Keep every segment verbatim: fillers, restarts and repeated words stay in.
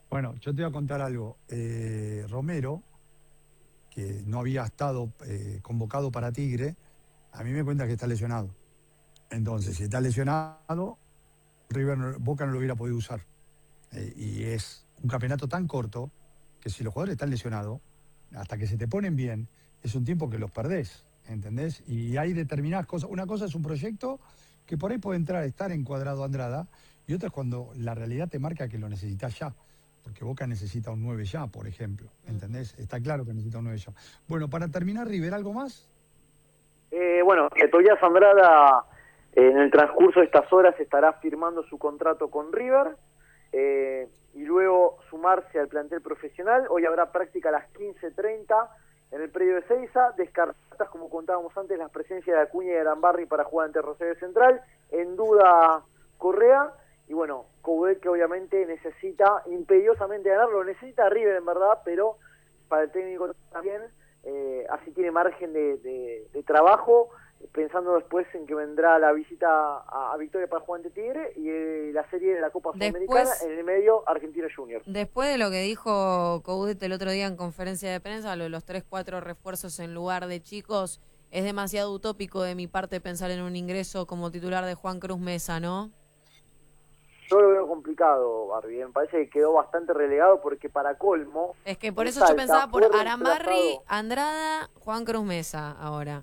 Bueno, yo te voy a contar algo. Eh, Romero, que no había estado eh, convocado para Tigre, a mí me cuenta que está lesionado. Entonces, si está lesionado, River, no- Boca no lo hubiera podido usar. Eh, y es un campeonato tan corto que si los jugadores están lesionados, hasta que se te ponen bien, es un tiempo que los perdés, ¿entendés? Y hay determinadas cosas. Una cosa es un proyecto que por ahí puede entrar, estar encuadrado Andrada, y otra es cuando la realidad te marca que lo necesitas ya. Porque Boca necesita un nueve ya, por ejemplo. Ujú. ¿Entendés? Está claro que necesita un nueve ya. Bueno, para terminar, River, ¿algo más? Eh, bueno, que Tobias Andrada eh, en el transcurso de estas horas estará firmando su contrato con River eh, y luego sumarse al plantel profesional. Hoy habrá práctica a las quince treinta en el predio de Seiza. Descartadas, como contábamos antes, las presencias de Acuña y de Arambarri para jugar ante Rosario Central. En duda Correa. Y bueno, Coudet, que obviamente necesita imperiosamente ganarlo, necesita River en verdad, pero para el técnico también, eh, así tiene margen de, de, de trabajo, pensando después en que vendrá la visita a, a Victoria para jugar ante Tigre y eh, la serie de la Copa Sudamericana, Después, en el medio Argentino Juniors. después de lo que dijo Coudet el otro día en conferencia de prensa, lo de los tres, cuatro refuerzos en lugar de chicos, es demasiado utópico de mi parte pensar en un ingreso como titular de Juan Cruz Mesa, ¿no? Yo lo veo complicado, Barbie, me parece que quedó bastante relegado porque para colmo, Es que por en eso yo Salta pensaba por fue Aramarri, reemplazado. Andrada, Juan Cruz Mesa ahora.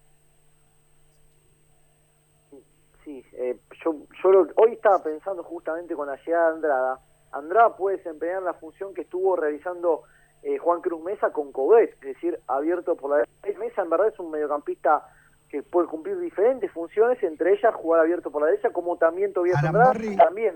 Sí, eh, yo, yo lo- hoy estaba pensando justamente con la llegada de Andrada. Andrada puede desempeñar la función que estuvo realizando eh, Juan Cruz Mesa con Coudet, es decir, abierto por la derecha. Mesa en verdad es un mediocampista que puede cumplir diferentes funciones, entre ellas jugar abierto por la derecha, como también Tobias Andrada, Arambarri, también.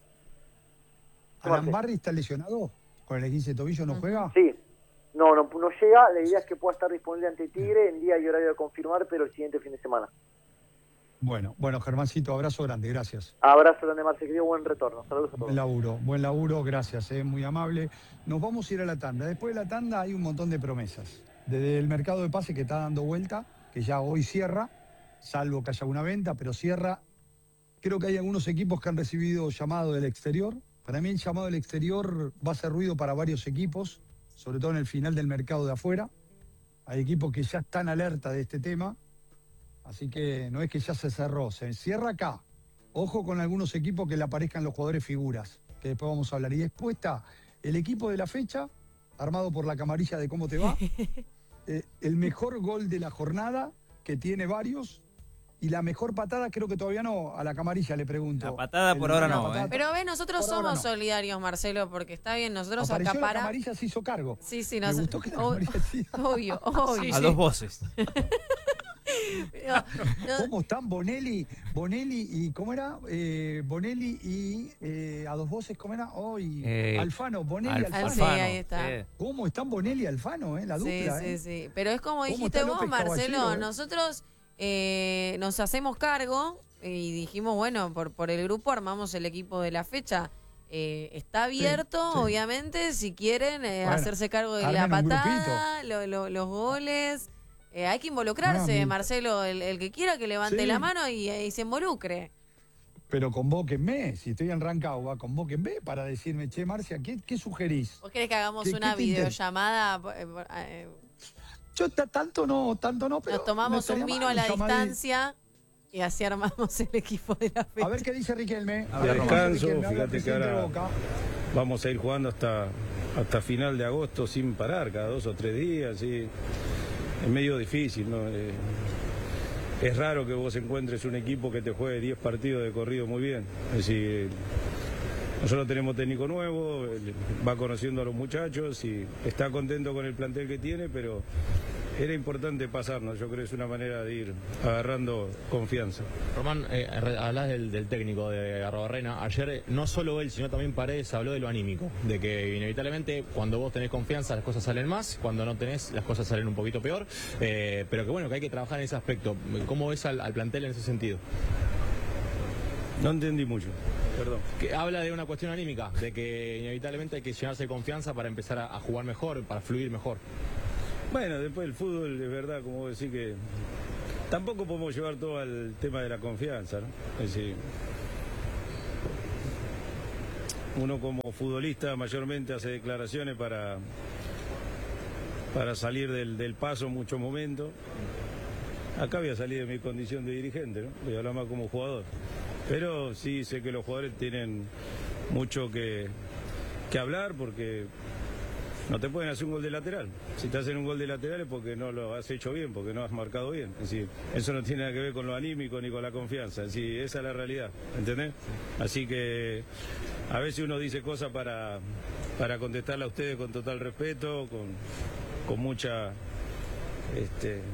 Marce. Arambarri está lesionado. Con el esguince de tobillo no Ujú. juega. Sí, no, no, no llega, la idea es que pueda estar disponible ante Tigre en día y horario de confirmar, pero el siguiente fin de semana. Bueno, bueno, Germancito, abrazo grande, gracias. Abrazo grande, Marce, que dio buen retorno. Saludos a Buen todos. laburo, buen laburo, gracias, eh, muy amable. Nos vamos a ir a la tanda. Después de la tanda hay un montón de promesas. Desde el mercado de pase que está dando vuelta, que ya hoy cierra, salvo que haya una venta, pero cierra. Creo que hay algunos equipos que han recibido llamado del exterior. Para mí el llamado del exterior va a hacer ruido para varios equipos, sobre todo en el final del mercado de afuera. Hay equipos que ya están alerta de este tema. Así que no es que ya se cerró, se cierra acá. Ojo con algunos equipos que le aparezcan los jugadores figuras, que después vamos a hablar. Y después está el equipo de la fecha, armado por la camarilla de cómo te va, eh, el mejor gol de la jornada, que tiene varios, y la mejor patada, creo que todavía no, a la camarilla le La pregunto. patada por ahora El- la No, no, patada ¿eh? to- pero ve, nosotros por ahora somos no. solidarios, Marcelo, porque está bien, nosotros Apareció la acapara. camarilla, se hizo cargo. Sí, sí, Me nos... gustó que la ob- camarilla sí. obvio, obvio. A dos voces. No, no, ¿Cómo están Bonelli, Bonelli y cómo era? Eh, Bonelli y eh, a dos voces, ¿cómo era? Hoy Eh, Alfano, Bonelli, Alf- ah, Alfano. sí, ahí está. sí. ¿Cómo están Bonelli y Alfano, eh? La Sí, dupla, sí, eh. sí. Pero es como ¿Cómo dijiste está vos, López Marcelo, Caballero, eh? nosotros eh, nos hacemos cargo y dijimos, bueno, por, por el grupo armamos el equipo de la fecha. Eh, está Sí, abierto, sí. obviamente, si quieren eh, Bueno, hacerse cargo de la armen un patada, lo- lo- los goles. Eh, hay que involucrarse, Ah, mi- Marcelo, el, el que quiera que levante Sí. la mano y, y se involucre. Pero convóquenme, si estoy en Rancagua, convóquenme para decirme, che, Marcia, ¿qué, qué sugerís? ¿Vos querés que hagamos ¿Qué- una qué te inter- videollamada? Eh, eh, Yo ta- tanto no, tanto no, pero Nos tomamos no estaría un vino mal, a la llamadí. distancia y así armamos el equipo de la fecha. A ver qué dice Riquelme. A De ver qué dice descanso, Riquelme, habla el fíjate que presidente de ahora Boca. vamos a ir jugando hasta, hasta final de agosto sin parar, cada dos o tres días. Y es medio difícil, ¿no? Eh, es raro que vos encuentres un equipo que te juegue diez partidos de corrido muy bien. Es decir, nosotros tenemos técnico nuevo, él va conociendo a los muchachos y está contento con el plantel que tiene, pero era importante pasarnos. Yo creo que es una manera de ir agarrando confianza. Román, eh, re- hablas del, del técnico de Arrobarrena. Ayer eh, no solo él, sino también Paredes habló de lo anímico, de que inevitablemente cuando vos tenés confianza las cosas salen más, cuando no tenés las cosas salen un poquito peor, eh, pero que bueno, que hay que trabajar en ese aspecto. ¿Cómo ves al, al plantel en ese sentido? No entendí mucho, perdón. Que habla de una cuestión anímica, de que inevitablemente hay que llenarse de confianza para empezar a, a jugar mejor, para fluir mejor. Bueno, después el fútbol, es verdad, como vos decís que tampoco podemos llevar todo al tema de la confianza, ¿no? Es decir, uno como futbolista mayormente hace declaraciones para, para salir del, del paso en muchos momentos. Acá voy a salir de mi condición de dirigente, ¿no? Voy a hablar más como jugador. Pero sí sé que los jugadores tienen mucho que, que hablar porque no te pueden hacer un gol de lateral. Si te hacen un gol de lateral es porque no lo has hecho bien, porque no has marcado bien. Es decir, eso no tiene nada que ver con lo anímico ni con la confianza. Es decir, esa es la realidad, ¿entendés? Así que a veces uno dice cosas para, para contestarle a ustedes con total respeto, con, con mucha... Este,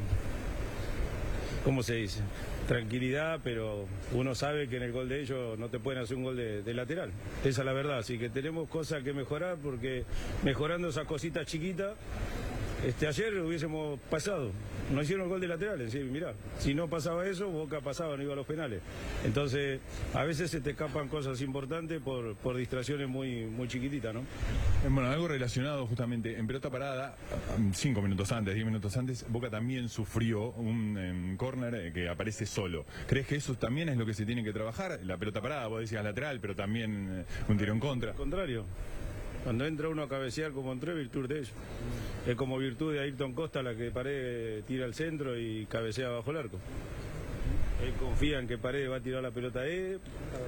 ¿cómo se dice? Tranquilidad, pero uno sabe que en el gol de ellos no te pueden hacer un gol de, de lateral. Esa es la verdad, así que tenemos cosas que mejorar porque mejorando esas cositas chiquitas, este, ayer hubiésemos pasado. No hicieron el gol de lateral, es decir, mirá, si no pasaba eso, Boca pasaba, no iba a los penales. Entonces, a veces se te escapan cosas importantes por, por distracciones muy, muy chiquititas, ¿no? Bueno, algo relacionado justamente, en pelota parada, cinco minutos antes, diez minutos antes, Boca también sufrió un córner que aparece solo. ¿Crees que eso también es lo que se tiene que trabajar? La pelota parada, vos decías lateral, pero también un tiro en contra. Al contrario. Cuando entra uno a cabecear como entró, es virtud de ellos. Es como virtud de Ayrton Costa la que Paredes tira al centro y cabecea bajo el arco. Él confía en que Paredes va a tirar la pelota a él,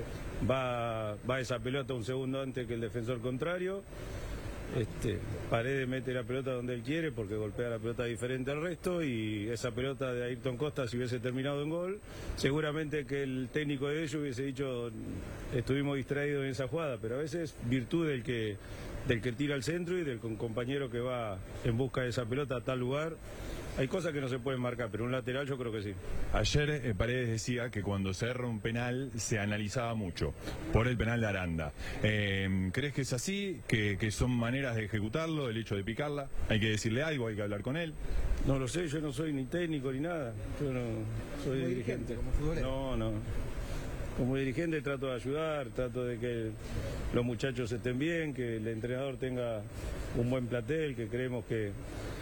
va, va esa pelota un segundo antes que el defensor contrario. Este, Paredes mete la pelota donde él quiere porque golpea la pelota diferente al resto y esa pelota de Ayrton Costa si hubiese terminado en gol, seguramente que el técnico de ellos hubiese dicho estuvimos distraídos en esa jugada, pero a veces virtud del que, del que tira al centro y del compañero que va en busca de esa pelota a tal lugar. Hay cosas que no se pueden marcar, pero un lateral yo creo que sí. Ayer eh, Paredes decía que cuando se erra un penal se analizaba mucho, por el penal de Aranda. Eh, ¿Crees que es así? ¿Que, que son maneras de ejecutarlo, el hecho de picarla? ¿Hay que decirle algo, hay que hablar con él? No lo sé, yo no soy ni técnico ni nada. Yo no soy dirigente. Como futbolero. No, no. Como dirigente trato de ayudar, trato de que los muchachos estén bien, que el entrenador tenga un buen plantel, que creemos que...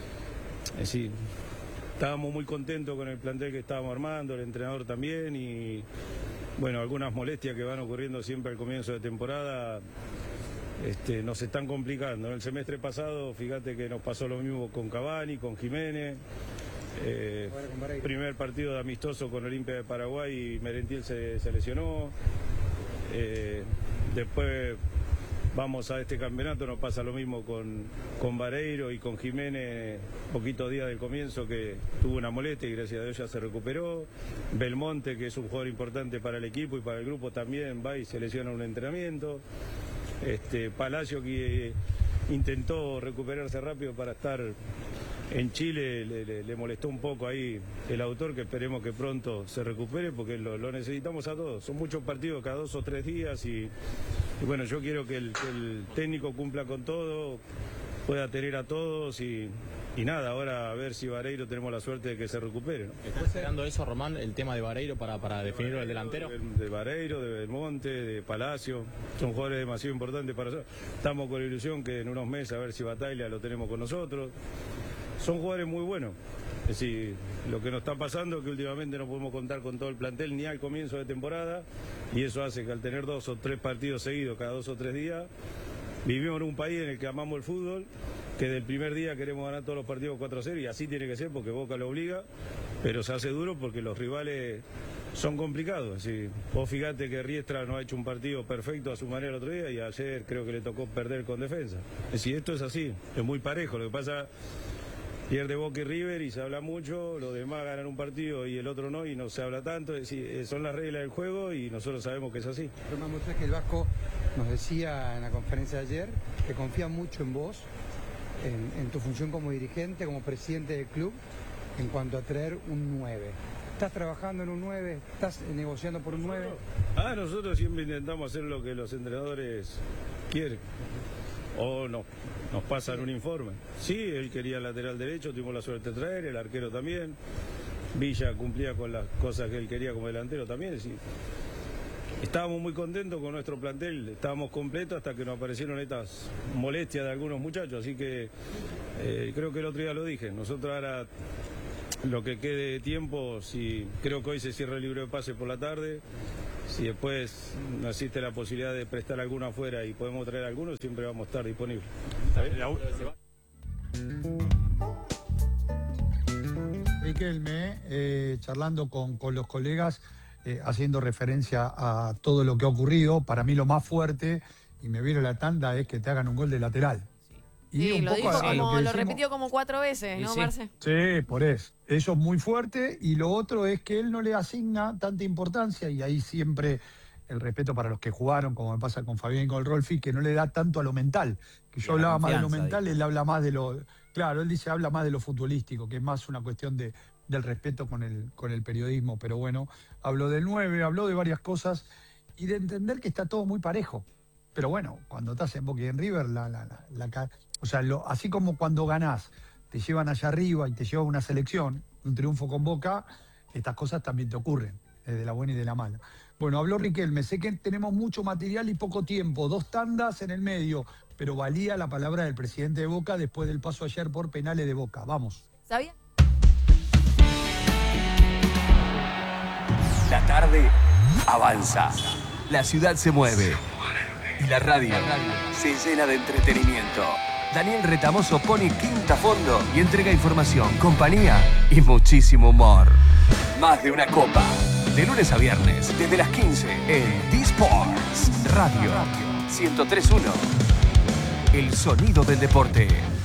Es decir, estábamos muy contentos con el plantel que estábamos armando, el entrenador también y bueno, algunas molestias que van ocurriendo siempre al comienzo de temporada este, nos están complicando. En el semestre pasado, fíjate que nos pasó lo mismo con Cavani, con Jiménez. Eh, primer partido de amistoso con Olimpia de Paraguay y Merentiel se, se lesionó. Eh, después... Vamos a este campeonato, nos pasa lo mismo con, con Vareiro y con Jiménez, poquitos días del comienzo que tuvo una molestia y gracias a Dios ya se recuperó. Belmonte, que es un jugador importante para el equipo y para el grupo también, va y se lesiona un entrenamiento. Este, Palacio, que intentó recuperarse rápido para estar en Chile, le, le, le molestó un poco ahí el autor, que esperemos que pronto se recupere porque lo, lo necesitamos a todos. Son muchos partidos cada dos o tres días y... Y bueno, yo quiero que el, que el técnico cumpla con todo, pueda tener a todos y, y nada, ahora a ver si Vareiro tenemos la suerte de que se recupere, ¿no? ¿Está esperando eso, Román, el tema de Vareiro para, para definirlo el delantero? De, de Vareiro, de Belmonte, de Palacio, son jugadores demasiado importantes para nosotros. Estamos con la ilusión que en unos meses a ver si Bataglia lo tenemos con nosotros. Son jugadores muy buenos. Es decir, lo que nos está pasando es que últimamente no podemos contar con todo el plantel ni al comienzo de temporada y eso hace que al tener dos o tres partidos seguidos cada dos o tres días, vivimos en un país en el que amamos el fútbol, que del primer día queremos ganar todos los partidos cuatro a cero y así tiene que ser porque Boca lo obliga, pero se hace duro porque los rivales son complicados. Es decir, vos fíjate que Riestra no ha hecho un partido perfecto a su manera el otro día y ayer creo que le tocó perder con defensa. Es decir, esto es así, es muy parejo, lo que pasa... Pierde Boca y River y se habla mucho, los demás ganan un partido y el otro no y no se habla tanto, es decir, son las reglas del juego y nosotros sabemos que es así. Román, vos sabés que el Vasco nos decía en la conferencia de ayer que confía mucho en vos, en, en tu función como dirigente, como presidente del club, en cuanto a traer un nueve. ¿Estás trabajando en un nueve? ¿Estás negociando por un nueve? Ah, nosotros siempre intentamos hacer lo que los entrenadores quieren. O no, nos pasan un informe. Sí, él quería lateral derecho, tuvimos la suerte de traer, el arquero también. Villa cumplía con las cosas que él quería como delantero también. Sí. Estábamos muy contentos con nuestro plantel, estábamos completos hasta que nos aparecieron estas molestias de algunos muchachos. Así que eh, creo que el otro día lo dije, nosotros ahora lo que quede de tiempo, si creo que hoy se cierra el libro de pase por la tarde. Si después no existe la posibilidad de prestar alguno afuera y podemos traer alguno, siempre vamos a estar disponibles. Riquelme, eh, charlando con, con los colegas, eh, haciendo referencia a todo lo que ha ocurrido, para mí lo más fuerte, y me viene la tanda, es que te hagan un gol de lateral. Y Sí, un lo poco dijo a- a como, lo lo, que decimos- repitió como cuatro veces, Y ¿no, sí. Marce? Sí, por eso. Eso es muy fuerte. Y lo otro es que él no le asigna tanta importancia, y ahí siempre el respeto para los que jugaron, como me pasa con Fabián y con Rolfi, que no le da tanto a lo mental. Que Y yo a la hablaba más de lo confianza, mental, dijo. él habla más de lo... Claro, él dice, habla más de lo futbolístico, que es más una cuestión de, del respeto con el, con el periodismo. Pero bueno, habló del nueve, habló de varias cosas y de entender que está todo muy parejo. Pero bueno, cuando estás en Boca y en River, la, la, la, la ca- o sea, lo, así como cuando ganás, te llevan allá arriba y te llevan una selección, un triunfo con Boca, estas cosas también te ocurren, eh, de la buena y de la mala. Bueno, habló Riquelme, sé que tenemos mucho material y poco tiempo, dos tandas en el medio, pero valía la palabra del presidente de Boca después del paso ayer por penales de Boca. Vamos. ¿Sabía? La tarde avanza. La ciudad se mueve. Y la radio se llena de entretenimiento. Daniel Retamoso pone quinta a fondo y entrega información, compañía y muchísimo humor. Más de una copa. De lunes a viernes, desde las quince, en D-Sports Radio ciento tres punto uno. El sonido del deporte.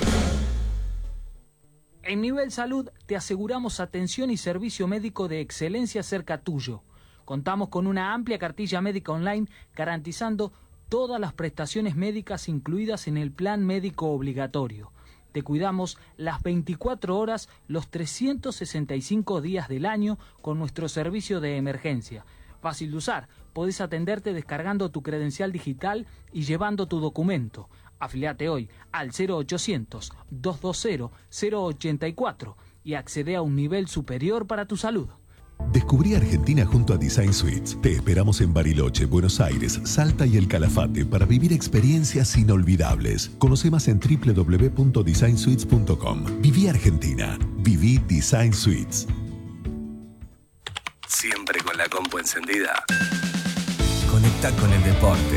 En Nivel Salud te aseguramos atención y servicio médico de excelencia cerca tuyo. Contamos con una amplia cartilla médica online garantizando todas las prestaciones médicas incluidas en el plan médico obligatorio. Te cuidamos las veinticuatro horas, los trescientos sesenta y cinco días del año con nuestro servicio de emergencia. Fácil de usar, podés atenderte descargando tu credencial digital y llevando tu documento. Afiliate hoy al cero ochocientos, doscientos veinte, cero ochenta y cuatro y accede a un nivel superior para tu salud. Descubrí Argentina junto a Design Suites. Te esperamos en Bariloche, Buenos Aires, Salta y El Calafate para vivir experiencias inolvidables. Conoce más en doble u doble u doble u punto design suites punto com. Viví Argentina. Viví Design Suites. Siempre con la compu encendida. Conecta con el deporte.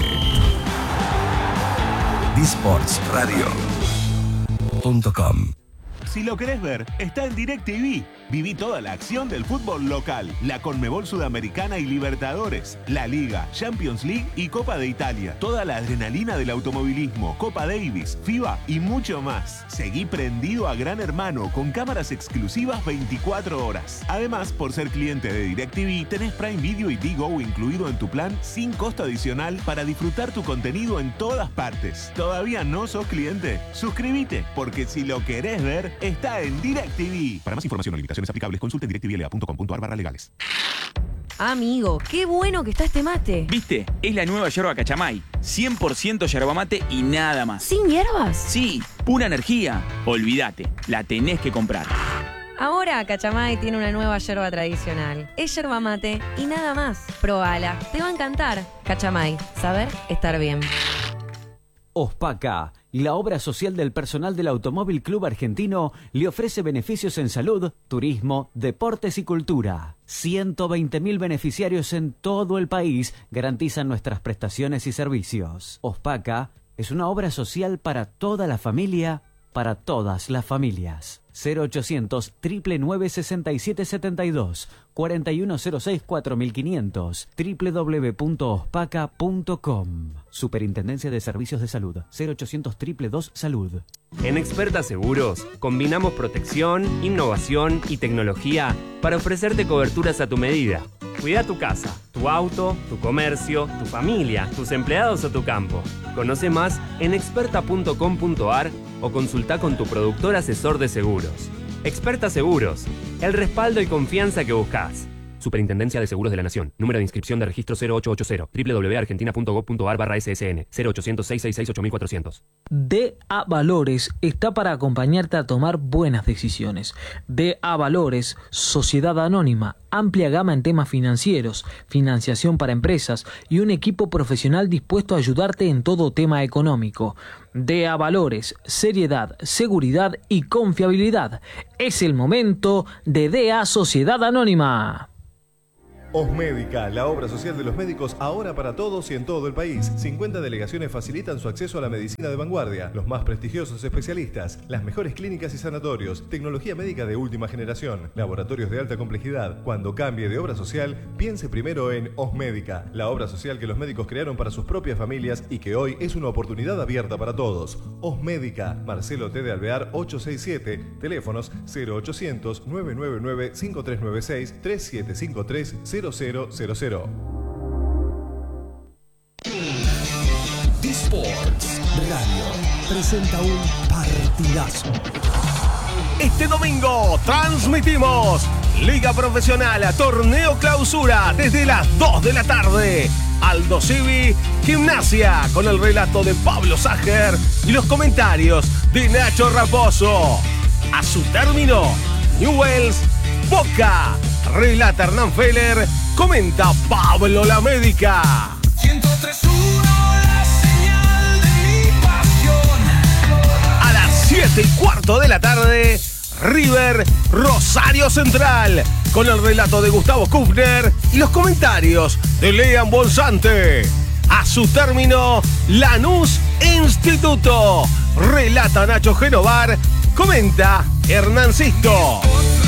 D Sports Radio punto com. Si lo querés ver, está en DirecTV. Viví toda la acción del fútbol local, la Conmebol Sudamericana y Libertadores, la Liga, Champions League y Copa de Italia. Toda la adrenalina del automovilismo, Copa Davis, FIBA y mucho más. Seguí prendido a Gran Hermano con cámaras exclusivas veinticuatro horas. Además, por ser cliente de DirecTV, tenés Prime Video y Digo incluido en tu plan sin costo adicional para disfrutar tu contenido en todas partes. ¿Todavía no sos cliente? Suscríbete, porque si lo querés ver, está en DirecTV. Para más información o limitaciones aplicables, consulte en directivlea punto com punto ar barra legales. Amigo, qué bueno que está este mate. ¿Viste? Es la nueva yerba Cachamay. cien por ciento yerba mate y nada más. ¿Sin hierbas? Sí, pura energía. Olvídate, la tenés que comprar. Ahora Cachamay tiene una nueva yerba tradicional. Es yerba mate y nada más. Probala, te va a encantar. Cachamay, saber estar bien. Ospaca, la obra social del personal del Automóvil Club Argentino, le ofrece beneficios en salud, turismo, deportes y cultura. ciento veinte mil beneficiarios en todo el país garantizan nuestras prestaciones y servicios. Ospaca es una obra social para toda la familia, para todas las familias. cero ochocientos, nueve nueve sesenta y siete setenta y dos, cuarenta y uno cero seis cuatro mil quinientos, doble u doble u doble u punto ospaca punto com. Superintendencia de Servicios de Salud, cero ochocientos, dos dos Salud. En Experta Seguros combinamos protección, innovación y tecnología para ofrecerte coberturas a tu medida. Cuida tu casa, tu auto, tu comercio, tu familia, tus empleados o tu campo. Conoce más en experta punto com punto ar o consulta con tu productor asesor de seguros. Experta Seguros, el respaldo y confianza que buscas. Superintendencia de Seguros de la Nación. Número de inscripción de registro cero ocho ocho cero. doble u doble u doble u punto argentina punto gob punto ar barra S S N. cero ochocientos, seiscientos sesenta y seis, ocho mil cuatrocientos. D A Valores está para acompañarte a tomar buenas decisiones. D A Valores, Sociedad Anónima, amplia gama en temas financieros, financiación para empresas y un equipo profesional dispuesto a ayudarte en todo tema económico. D A Valores, seriedad, seguridad y confiabilidad. Es el momento de D A Sociedad Anónima. Osmédica, la obra social de los médicos ahora para todos y en todo el país. cincuenta delegaciones facilitan su acceso a la medicina de vanguardia, los más prestigiosos especialistas, las mejores clínicas y sanatorios, tecnología médica de última generación, laboratorios de alta complejidad. Cuando cambie de obra social, piense primero en Osmédica, la obra social que los médicos crearon para sus propias familias y que hoy es una oportunidad abierta para todos. Osmédica, Marcelo T. de Alvear ochocientos sesenta y siete, teléfonos cero ochocientos, nueve nueve nueve, cinco tres nueve seis, tres siete cinco tres, cero cero cero cero. D-Sports Radio presenta un partidazo. Este domingo transmitimos Liga Profesional a Torneo Clausura desde las dos de la tarde. Aldo Civi, Gimnasia, con el relato de Pablo Sager y los comentarios de Nacho Raposo. A su término, Newell's, Boca. Relata Hernán Feller, comenta Pablo La Médica. ciento tres punto uno, la señal de mi pasión. A las siete y cuarto de la tarde, River Rosario Central, con el relato de Gustavo Kufner y los comentarios de Lean Bolsante. A su término, Lanús Instituto. Relata Nacho Genovar, comenta Hernán Sisto.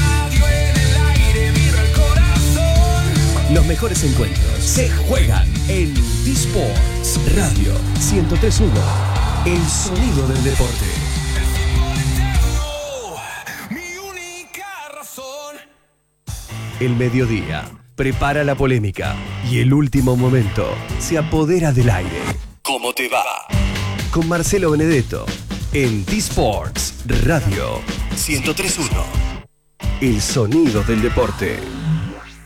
Los mejores encuentros se juegan en D-Sports Radio ciento tres punto uno. El sonido del deporte. El mediodía prepara la polémica y el último momento se apodera del aire. ¿Cómo te va? Con Marcelo Benedetto en D-Sports Radio ciento tres punto uno. El sonido del deporte.